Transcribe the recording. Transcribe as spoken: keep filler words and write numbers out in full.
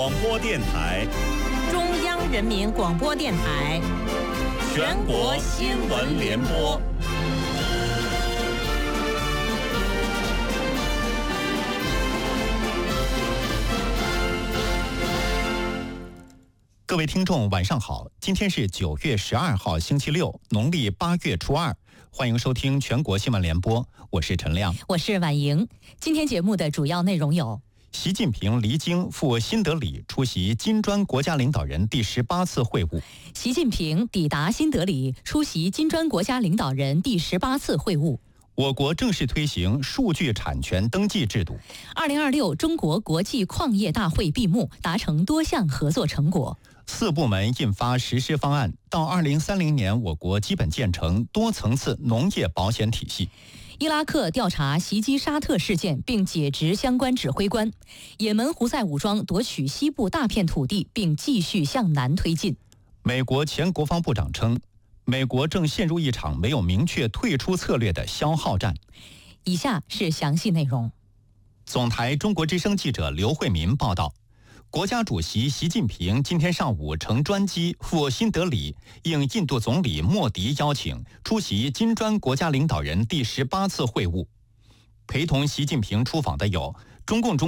广播电台， 中央人民广播电台， 全国新闻联播。 各位听众，晚上好！今天是九月十二号，星期六，农历八月初二。欢迎收听全国新闻联播，我是陈亮， 我是婉莹。今天节目的主要内容有： 习近平离京赴新德里出席金砖国家领导人第十八次会晤。 习近平抵达新德里出席金砖国家领导人第十八次会晤。 我国正式推行数据产权登记制度。 二零二六中国国际矿业大会闭幕，达成多项合作成果。 四部门印发实施方案，到二零三零年，我国基本建成多层次农业保险体系。 伊拉克调查袭击沙特事件并解职相关指挥官。也门胡塞武装夺取西部大片土地并继续向南推进。 美国前国防部长称，美国正陷入一场没有明确退出策略的消耗战。 以下是详细内容。 总台中国之声记者刘慧民报道，国家主席习近平今天上午乘专机赴新德里，应印度总理莫迪邀请，出席金砖国家领导人第十八次会晤。陪同习近平出访的有中共中